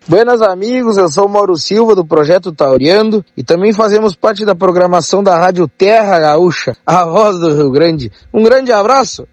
Buenas amigos, eu sou o Mauro Silva do Projeto Tauriando e também fazemos parte da programação da Rádio Terra Gaúcha, a voz do Rio Grande. Um grande abraço!